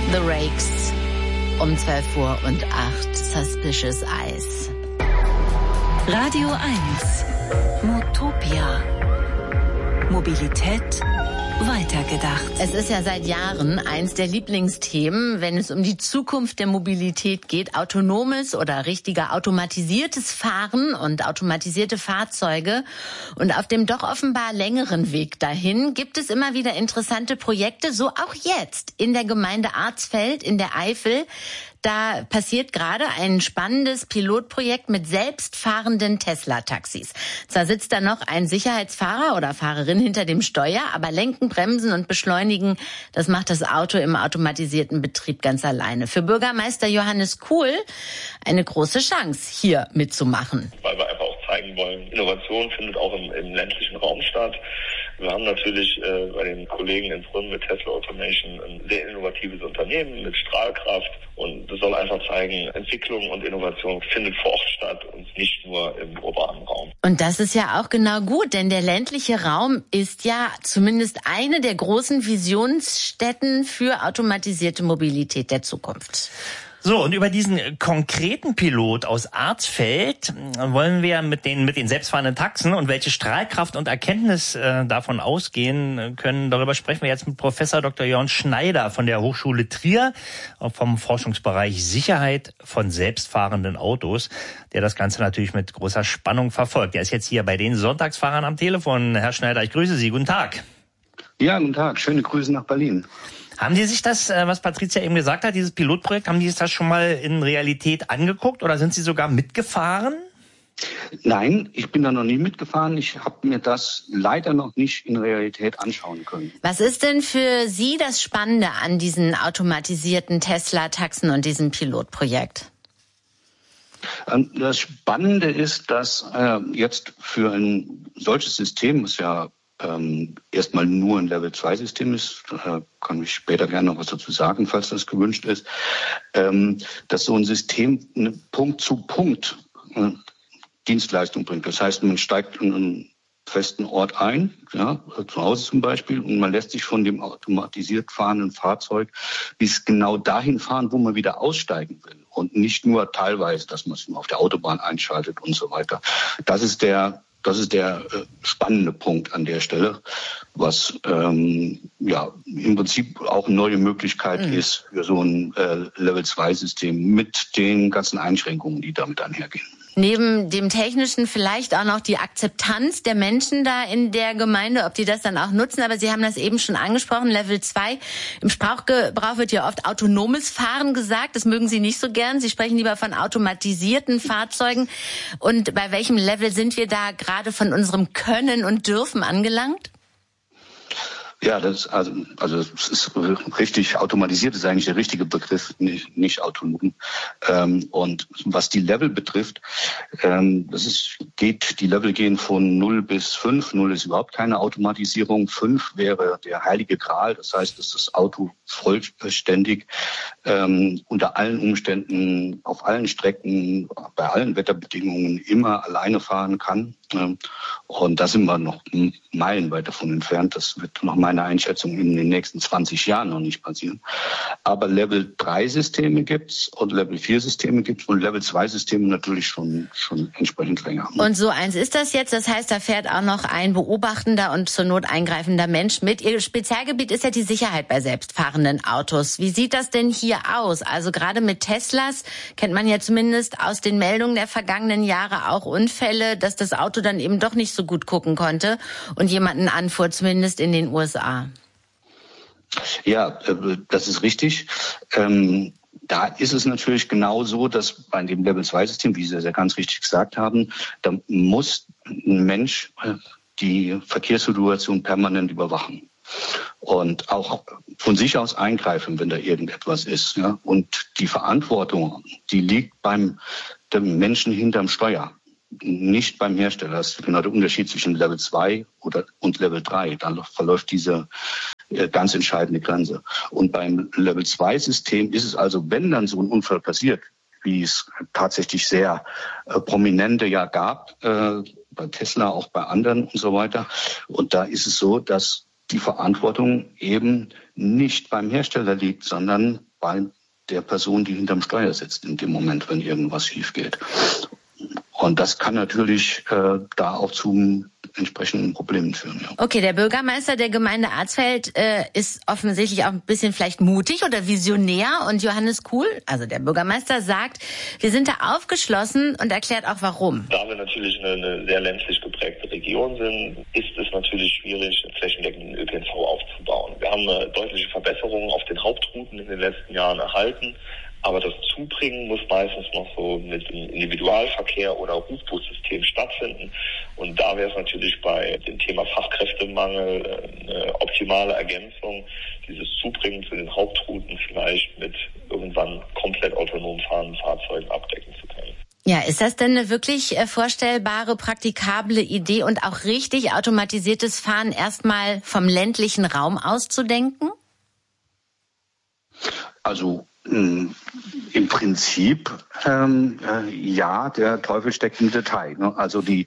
The Rakes um 12:08 Suspicious Eyes. Radio 1 Motopia. Mobilität weitergedacht. Es ist ja seit Jahren eins der Lieblingsthemen, wenn es um die Zukunft der Mobilität geht. Autonomes oder richtiger automatisiertes Fahren und automatisierte Fahrzeuge. Und auf dem doch offenbar längeren Weg dahin gibt es immer wieder interessante Projekte, so auch jetzt in der Gemeinde Arzfeld in der Eifel. Da passiert gerade ein spannendes Pilotprojekt mit selbstfahrenden Tesla-Taxis. Zwar sitzt da noch ein Sicherheitsfahrer oder Fahrerin hinter dem Steuer, aber Lenken, Bremsen und Beschleunigen, das macht das Auto im automatisierten Betrieb ganz alleine. Für Bürgermeister Johannes Kuhl eine große Chance, hier mitzumachen. Weil wir einfach auch zeigen wollen, Innovation findet auch im ländlichen Raum statt. Wir haben natürlich bei den Kollegen in Brünn mit Tesla Automation ein sehr innovatives Unternehmen mit Strahlkraft und das soll einfach zeigen, Entwicklung und Innovation findet vor Ort statt und nicht nur im urbanen Raum. Und das ist ja auch genau gut, denn der ländliche Raum ist ja zumindest eine der großen Visionsstätten für automatisierte Mobilität der Zukunft. So, und über diesen konkreten Pilot aus Arzfeld wollen wir mit den selbstfahrenden Taxen und welche Strahlkraft und Erkenntnis davon ausgehen können. Darüber sprechen wir jetzt mit Professor Dr. Jörn Schneider von der Hochschule Trier vom Forschungsbereich Sicherheit von selbstfahrenden Autos, der das Ganze natürlich mit großer Spannung verfolgt. Er ist jetzt hier bei den Sonntagsfahrern am Telefon. Herr Schneider, ich grüße Sie. Guten Tag. Ja, guten Tag. Schöne Grüße nach Berlin. Haben die sich das, was Patricia eben gesagt hat, dieses Pilotprojekt, haben die sich das schon mal in Realität angeguckt oder sind Sie sogar mitgefahren? Nein, ich bin da noch nie mitgefahren. Ich habe mir das leider noch nicht in Realität anschauen können. Was ist denn für Sie das Spannende an diesen automatisierten Tesla-Taxen und diesem Pilotprojekt? Das Spannende ist, dass jetzt für ein solches System, was ja erstmal nur ein Level-2-System ist, da kann ich später gerne noch was dazu sagen, falls das gewünscht ist, dass so ein System eine Punkt-zu-Punkt Dienstleistung bringt. Das heißt, man steigt in einen festen Ort ein, ja, zu Hause zum Beispiel, und man lässt sich von dem automatisiert fahrenden Fahrzeug bis genau dahin fahren, wo man wieder aussteigen will. Und nicht nur teilweise, dass man es auf der Autobahn einschaltet und so weiter. Das ist der spannende Punkt an der Stelle, was im Prinzip auch eine neue Möglichkeit ist für so ein Level-2-System mit den ganzen Einschränkungen, die damit einhergehen. Neben dem Technischen vielleicht auch noch die Akzeptanz der Menschen da in der Gemeinde, ob die das dann auch nutzen. Aber Sie haben das eben schon angesprochen, Level 2. Im Sprachgebrauch wird ja oft autonomes Fahren gesagt. Das mögen Sie nicht so gern. Sie sprechen lieber von automatisierten Fahrzeugen. Und bei welchem Level sind wir da gerade von unserem Können und Dürfen angelangt? Ja, das ist richtig. Automatisiert ist eigentlich der richtige Begriff, nicht autonom. Und was die Level betrifft, die Level gehen von 0 bis 5. 0 ist überhaupt keine Automatisierung. 5 wäre der heilige Gral. Das heißt, dass das Auto vollständig unter allen Umständen, auf allen Strecken, bei allen Wetterbedingungen immer alleine fahren kann. Und da sind wir noch meilenweit davon entfernt. Das wird nach meiner Einschätzung in den nächsten 20 Jahren noch nicht passieren. Aber Level-3-Systeme gibt's und Level-4-Systeme gibt's und Level-2-Systeme natürlich schon entsprechend länger. Und so eins ist das jetzt. Das heißt, da fährt auch noch ein beobachtender und zur Not eingreifender Mensch mit. Ihr Spezialgebiet ist ja die Sicherheit bei selbstfahrenden Autos. Wie sieht das denn hier aus? Also gerade mit Teslas kennt man ja zumindest aus den Meldungen der vergangenen Jahre auch Unfälle, dass das Auto dann eben doch nicht so gut gucken konnte und jemanden anfuhr, zumindest in den USA. Ja, das ist richtig. Da ist es natürlich genau so, dass bei dem Level-2-System, wie Sie das ja ganz richtig gesagt haben, da muss ein Mensch die Verkehrssituation permanent überwachen und auch von sich aus eingreifen, wenn da irgendetwas ist. Ja? Und die Verantwortung, die liegt beim dem Menschen hinterm Steuer. Nicht beim Hersteller. Das ist genau der Unterschied zwischen Level 2 und Level 3. Da verläuft diese ganz entscheidende Grenze. Und beim Level 2 System ist es also, wenn dann so ein Unfall passiert, wie es tatsächlich sehr prominente ja gab, bei Tesla, auch bei anderen und so weiter. Und da ist es so, dass die Verantwortung eben nicht beim Hersteller liegt, sondern bei der Person, die hinterm Steuer sitzt in dem Moment, wenn irgendwas schief geht. Und das kann natürlich da auch zu entsprechenden Problemen führen. Ja. Okay, der Bürgermeister der Gemeinde Arzfeld ist offensichtlich auch ein bisschen vielleicht mutig oder visionär. Und Johannes Kuhl, also der Bürgermeister, sagt, wir sind da aufgeschlossen und erklärt auch warum. Da wir natürlich eine sehr ländlich geprägte Region sind, ist es natürlich schwierig, flächendeckenden ÖPNV aufzubauen. Wir haben deutliche Verbesserungen auf den Hauptrouten in den letzten Jahren erhalten. Aber das Zubringen muss meistens noch so mit dem Individualverkehr oder Rufbussystem stattfinden. Und da wäre es natürlich bei dem Thema Fachkräftemangel eine optimale Ergänzung, dieses Zubringen zu den Hauptrouten vielleicht mit irgendwann komplett autonom fahrenden Fahrzeugen abdecken zu können. Ja, ist das denn eine wirklich vorstellbare, praktikable Idee und auch richtig automatisiertes Fahren erstmal vom ländlichen Raum auszudenken? Also im Prinzip ja, der Teufel steckt im Detail. Ne? Also die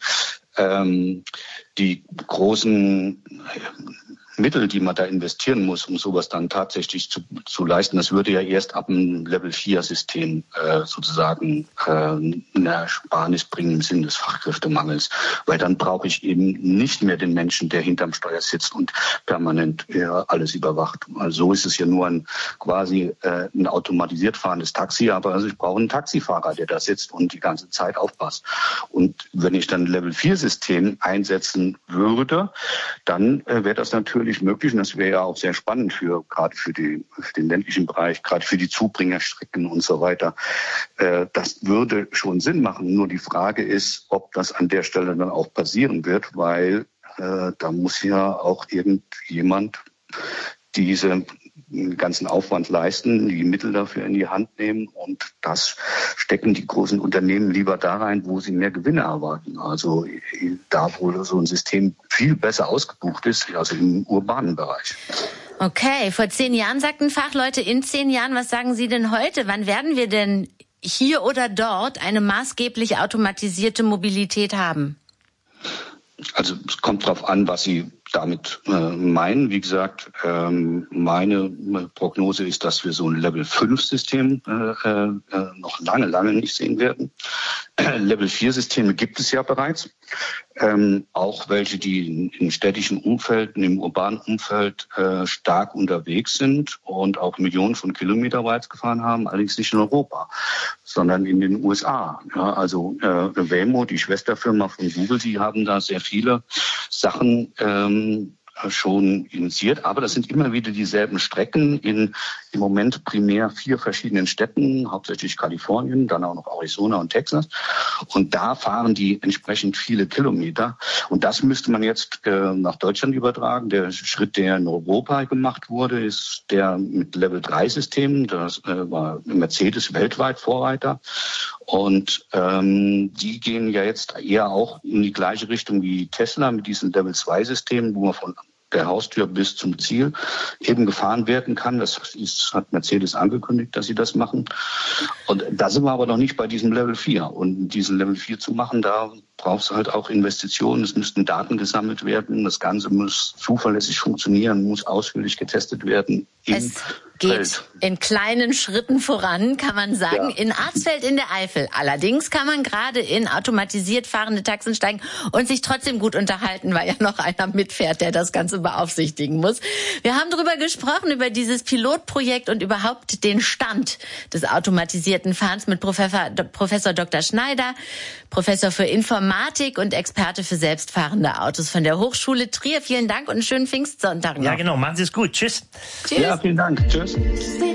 großen Mittel, die man da investieren muss, um sowas dann tatsächlich zu leisten, das würde ja erst ab dem Level-4-System sozusagen eine Ersparnis bringen im Sinne des Fachkräftemangels. Weil dann brauche ich eben nicht mehr den Menschen, der hinterm Steuer sitzt und permanent alles überwacht. Also so ist es ja nur quasi ein automatisiert fahrendes Taxi, aber also ich brauche einen Taxifahrer, der da sitzt und die ganze Zeit aufpasst. Und wenn ich dann ein Level-4-System einsetzen würde, dann wäre das natürlich möglich, und das wäre ja auch sehr spannend gerade für den ländlichen Bereich, gerade für die Zubringerstrecken und so weiter. Das würde schon Sinn machen. Nur die Frage ist, ob das an der Stelle dann auch passieren wird, weil da muss ja auch irgendjemand diesen ganzen Aufwand leisten, die Mittel dafür in die Hand nehmen, und das stecken die großen Unternehmen lieber da rein, wo sie mehr Gewinne erwarten. Also da, wo so ein System viel besser ausgebucht ist, also im urbanen Bereich. Okay, vor 10 Jahren sagten Fachleute, in 10 Jahren, was sagen Sie denn heute? Wann werden wir denn hier oder dort eine maßgeblich automatisierte Mobilität haben? Also es kommt darauf an, was Sie damit meinen. Wie gesagt, meine Prognose ist, dass wir so ein Level-5-System noch lange nicht sehen werden. Level-4-Systeme gibt es ja bereits. Auch welche, die im städtischen Umfeld, im urbanen Umfeld stark unterwegs sind und auch Millionen von Kilometern weit gefahren haben, allerdings nicht in Europa, sondern in den USA. Ja, also Waymo, die Schwesterfirma von Google, die haben da sehr viele Sachen schon initiiert, aber das sind immer wieder dieselben Strecken im Moment primär 4 verschiedenen Städten, hauptsächlich Kalifornien, dann auch noch Arizona und Texas. Und da fahren die entsprechend viele Kilometer. Und das müsste man jetzt nach Deutschland übertragen. Der Schritt, der in Europa gemacht wurde, ist der mit Level-3-Systemen. Das war Mercedes weltweit Vorreiter. Und die gehen ja jetzt eher auch in die gleiche Richtung wie Tesla mit diesen Level-2-Systemen, wo man von der Haustür bis zum Ziel eben gefahren werden kann. Das hat Mercedes angekündigt, dass sie das machen. Und da sind wir aber noch nicht bei diesem Level 4. Und diesen Level 4 zu machen, da braucht es halt auch Investitionen. Es müssten Daten gesammelt werden. Das Ganze muss zuverlässig funktionieren, muss ausführlich getestet werden. Es geht in kleinen Schritten voran, kann man sagen. Ja. In Arzfeld in der Eifel. Allerdings kann man gerade in automatisiert fahrende Taxen steigen und sich trotzdem gut unterhalten, weil ja noch einer mitfährt, der das Ganze beaufsichtigen muss. Wir haben darüber gesprochen, über dieses Pilotprojekt und überhaupt den Stand des automatisierten Fahrens mit Professor Dr. Schneider, Professor für Informatik und Experte für selbstfahrende Autos von der Hochschule Trier. Vielen Dank und einen schönen Pfingstsonntag noch. Ja, genau. Machen Sie es gut. Tschüss. Tschüss. Ja, vielen Dank. Tschüss.